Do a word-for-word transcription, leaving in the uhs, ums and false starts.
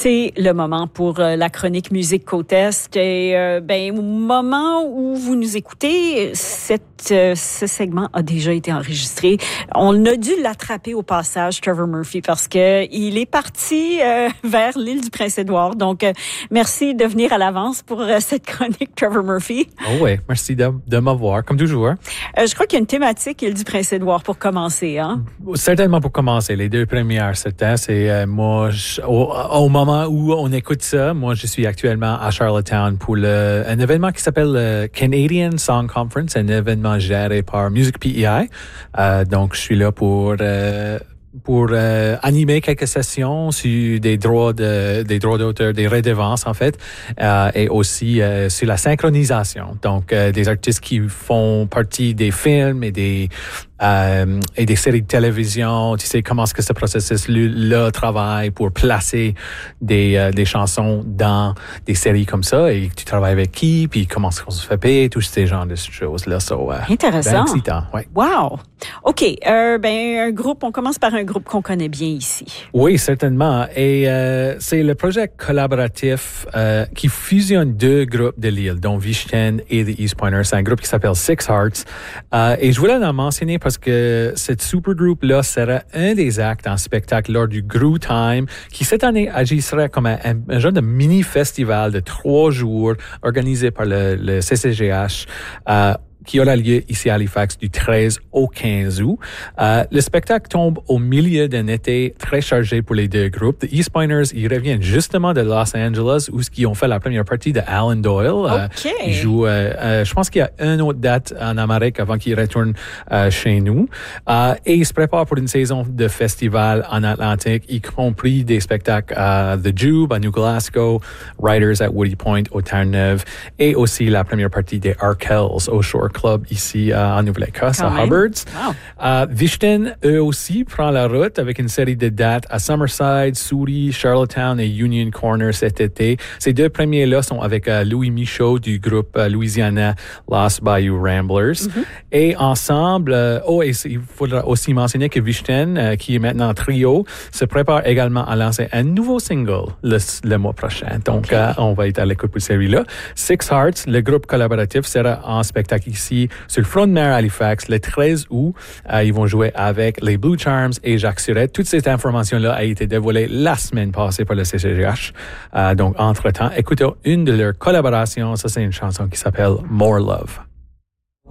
C'est le moment pour euh, la chronique Musique Côte-Est. Et euh, ben, au moment où vous nous écoutez, cette, euh, ce segment a déjà été enregistré. On a dû l'attraper au passage, Trevor Murphy, parce que il est parti euh, vers l'île du Prince-Édouard. Donc, euh, merci de venir à l'avance pour euh, cette chronique, Trevor Murphy. Oh oui, merci de, de m'avoir, comme toujours. Euh, je crois qu'il y a une thématique, l'île du Prince-Édouard, pour commencer. Hein? Certainement pour commencer. Les deux premières, c'était, c'est euh, moi, je, au, au moment où on écoute ça, moi, je suis actuellement à Charlottetown pour le, un événement qui s'appelle le Canadian Song Conference, un événement géré par Music P E I. Euh, donc, je suis là pour euh, pour euh, animer quelques sessions sur des droits de des droits d'auteur, des redevances en fait, euh, et aussi euh, sur la synchronisation. Donc, euh, des artistes qui font partie des films et des Euh, et des séries de télévision, tu sais comment est-ce que ce processus-là travaille pour placer des euh, des chansons dans des séries comme ça, et tu travailles avec qui, puis comment est-ce qu'on se fait payer, tous ces genres de choses-là. So, euh, Intéressant. Ben excitant, ouais. Wow. OK. Euh, ben, un groupe, on commence par un groupe qu'on connaît bien ici. Oui, certainement. Et euh, c'est le projet collaboratif euh, qui fusionne deux groupes de l'île, dont Vichten et The East Pointers. C'est un groupe qui s'appelle Six Hearts. Euh, et je voulais en mentionner parce que cette supergroupe-là sera un des actes en spectacle lors du Groove Time, qui cette année agirait comme un, un genre de mini-festival de trois jours organisé par le, le C C G H, euh, qui aura lieu ici à Halifax du treize au quinze août. Euh, le spectacle tombe au milieu d'un été très chargé pour les deux groupes. The East Pointers, ils reviennent justement de Los Angeles, où ils ont fait la première partie de Alan Doyle. Okay. Euh, ils jouent, euh, euh, je pense qu'il y a une autre date en Amérique avant qu'ils retournent euh, chez nous. Euh, et ils se préparent pour une saison de festival en Atlantique, y compris des spectacles à The Jube, à New Glasgow, Riders at Woody Point, au Terre-Neuve, et aussi la première partie des Arkells au Shore Club ici euh, en Nouvelle-Écosse, à Hubbards. Wow. Euh, Vichten, eux aussi, prend la route avec une série de dates à Summerside, Souris, Charlottetown et Union Corner cet été. Ces deux premiers-là sont avec euh, Louis Michaud du groupe euh, Louisiana Lost Bayou Ramblers. Mm-hmm. Et ensemble, euh, oh, et il faudra aussi mentionner que Vichten, euh, qui est maintenant trio, se prépare également à lancer un nouveau single le, le mois prochain. Donc, okay. euh, on va être à l'écoute pour celui-là. Six Hearts, le groupe collaboratif, sera en spectacle ici sur le front de mer à Halifax le treize août. Euh, ils vont jouer avec les Blue Charms et Jacques Surette. Toute cette information-là a été dévoilée la semaine passée par le C C G H. Euh, donc, entre-temps, écoutons une de leurs collaborations. Ça, c'est une chanson qui s'appelle More Love.